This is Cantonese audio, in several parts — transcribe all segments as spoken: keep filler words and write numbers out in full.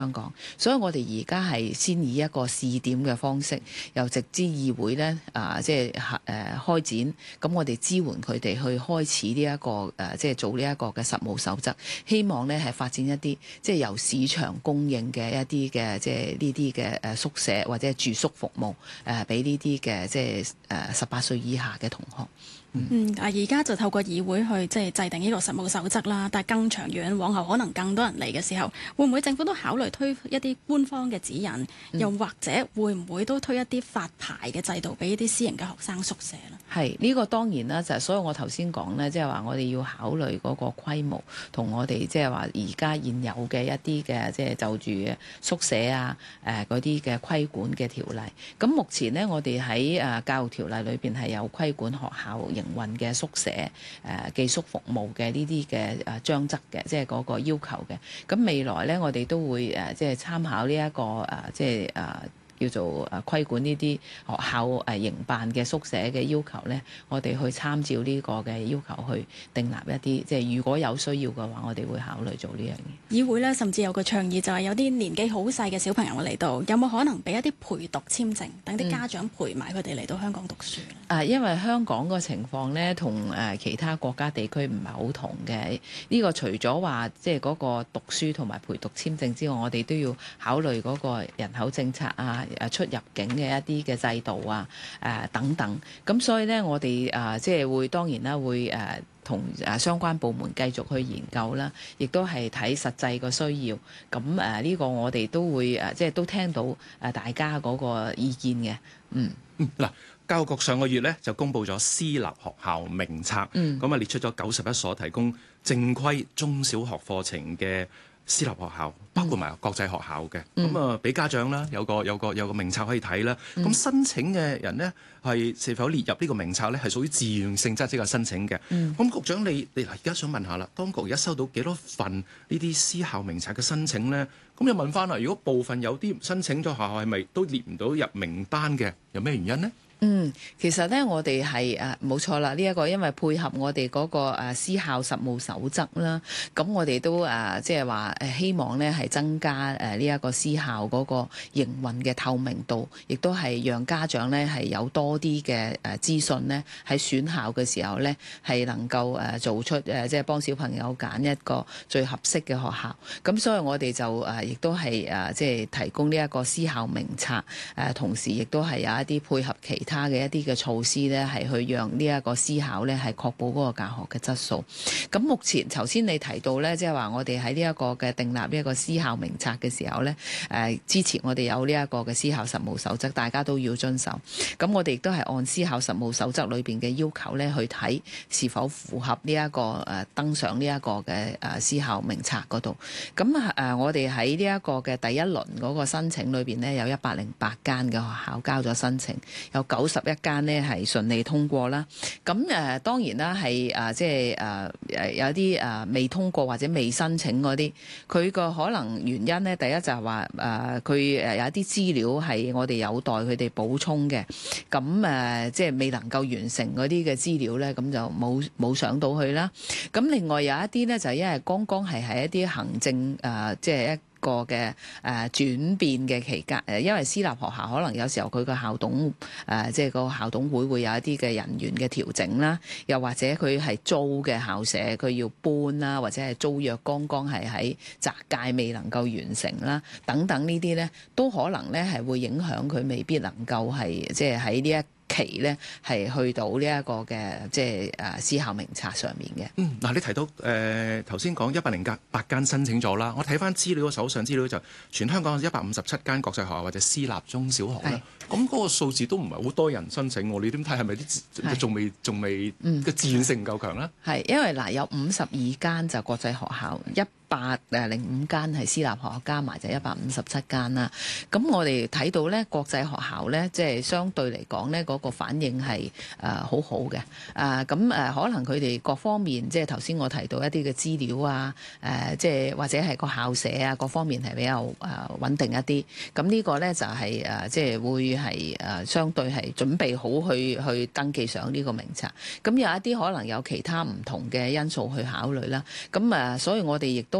香港，所以我哋而家係先以一個試點嘅方式，由直資議會咧啊，即係誒、呃、開展，咁我哋支援佢哋去開始呢、這、一個誒、呃，即係做呢一個嘅實務守則，希望咧係發展一啲即係由市場供應嘅一啲嘅即係呢啲嘅誒宿舍或者住宿服務誒，俾呢啲嘅即係誒十八歲以下嘅同學。 嗯，啊，而家就透過議會去即係制定呢個實務守則啦，但係更長遠，往後可能更多人嚟嘅時候，會唔會政府都考慮推一啲官方嘅指引，嗯、又或者會唔會都推一啲發牌嘅制度俾一啲私營嘅學生宿舍呢？ 係呢、這個當然啦，就係所以我頭先講呢，即係話我哋要考慮嗰個規模，同我哋即係話而家現有嘅一啲嘅即係就住嘅宿舍啊，誒嗰啲嘅規管嘅條例。咁目前呢，我哋喺誒教育條例裏邊係有規管學校營運嘅宿舍、誒、呃、寄宿服務嘅呢啲嘅誒章則嘅，即係嗰個要求嘅。咁未來咧，我哋都會誒、呃、即係參考呢、這、一個誒、呃、即係誒。呃叫做誒規管呢啲學校誒營辦嘅宿舍嘅要求咧，我哋去參照呢個嘅要求去訂立一啲，即係如果有需要嘅話，我哋會考慮做呢樣嘢。 議會咧甚至有個倡議，就係有啲年紀好細嘅小朋友嚟到，有冇可能俾一啲陪讀簽證，等啲家長陪埋佢哋嚟到香港讀書咧？ 啊、嗯，因為香港個情況咧，同誒其他國家地區唔係好同嘅。呢、這個除咗話即係嗰個讀書同埋陪讀簽證之外，我哋都要考慮嗰個人口政策啊。誒出入境嘅一啲嘅制度啊，誒、呃、等等，咁所以咧，我哋誒、呃、即係會當然啦，會誒同誒相關部門繼續去研究啦，亦都係睇實際個需要。咁誒呢個我哋都會誒即係都聽到誒大家嗰個意見嘅。嗯嗯嗱，教育局上個月咧就公布咗私立學校名冊，嗯，咁啊列出咗九十一所提供正規中小學課程嘅私立學校，包括埋國際學校嘅，咁啊俾家長啦，有個有個有個名冊可以睇啦。咁、嗯、申請嘅人呢，係是否列入呢個名冊呢？係屬於自願性質即係申請嘅。咁、嗯、局長你你而家想問下啦，當局而家收到幾多份呢啲私校名冊嘅申請呢？咁又問翻啦，如果部分有啲申請咗學校係咪都列唔到入名單嘅？有咩原因呢？ 嗯，其實咧，我哋係誒冇錯啦，呢、這、一個因為配合我哋嗰、那個誒、啊、私校實務守則啦，咁我哋都誒即係話誒希望咧係增加誒呢一個私校嗰個營運嘅透明度，亦都係讓家長咧係有多啲嘅誒資訊咧喺選校嘅時候咧係能夠誒做出誒即係幫小朋友揀一個最合適嘅學校。咁所以我哋就誒亦都係誒即係提供呢一個私校名冊，誒同時亦都係有一啲配合其他。他嘅一啲嘅措施咧，係去讓呢一個私校咧係確保嗰個教學嘅質素。咁目前頭先你提到咧，即係話我哋喺呢一個嘅訂立呢一個私校名冊嘅時候咧，誒之前我哋有呢一個嘅私校實務守則，大家都要遵守。咁我哋亦都係按私校實務守則裏邊嘅要求咧去睇是否符合呢一個誒登上呢一個嘅誒私校名冊嗰度。咁誒我哋喺呢一個嘅第一輪嗰個申請裏邊咧，有一百零八間嘅學校交咗申請，有九十一間呢係順利通過啦，咁誒、呃、當然啦係誒即係誒誒有啲誒未通過或者未申請嗰啲，佢個可能原因呢，第一就係話誒佢誒有一啲資料係我哋有待佢哋補充嘅，咁誒、呃、即係未能夠完成嗰啲嘅資料呢，咁就冇冇上到去啦。咁另外有一啲呢，就係因為剛剛係喺一啲行政誒、呃、即係一個嘅誒轉變嘅期間，誒因為私立學校可能有時候佢個校董誒即係個校董會會有一啲嘅人員嘅調整啦，又或者佢係租嘅校舍佢要搬啦，或者係租約剛剛係喺擇屆未能夠完成啦，等等呢啲咧都可能咧係會影響佢未必能夠係即係喺呢一期咧係去到呢一個嘅即係誒私校名冊上面嘅。 嗯，嗱你提到誒頭先講一百零八間申請咗啦，我睇翻資料手上資料就全香港一百五十七間國際學校或者私立中小學啦，咁嗰個數字都唔係好多人申請喎，你點睇係咪啲仲未仲未嘅自願性唔夠強咧？ 係因為嗱有五十二間就國際學校，一百誒零五間係私立學校，加埋就一百五十七間啦。咁我哋睇到咧國際學校咧，即係相對嚟講咧嗰個反應係誒好好嘅。誒咁誒可能佢哋各方面即係頭先我提到一啲嘅資料啊，誒即係或者係個校舍啊各方面係比較誒穩定一啲。咁呢個咧就係誒即係會係誒相對係準備好去去登記上呢個名冊。咁有一啲可能有其他唔同嘅因素去考慮啦。咁誒所以我哋亦都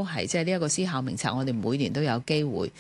都係即係呢一個私校名冊，我哋每年都有機會